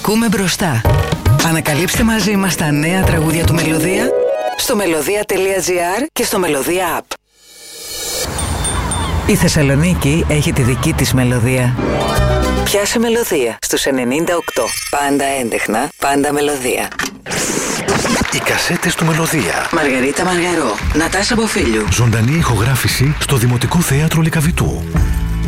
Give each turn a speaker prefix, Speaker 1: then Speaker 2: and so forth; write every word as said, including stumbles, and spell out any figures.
Speaker 1: Ακούμε μπροστά. Ανακαλύψτε μαζί μας τα νέα τραγούδια του Μελωδία στο μελωδία τελεία τζι άρ και στο Μελωδία App. Η Θεσσαλονίκη έχει τη δική της μελωδία. Πιάσε μελωδία στους ενενήντα οκτώ. Πάντα έντεχνα, πάντα μελωδία.
Speaker 2: Οι κασέτες του Μελωδία.
Speaker 1: Μαργαρίτα Μαργαρό, Νατάσα Μποφίλιου.
Speaker 2: Ζωντανή ηχογράφηση στο Δημοτικό Θέατρο Λυκαβητού.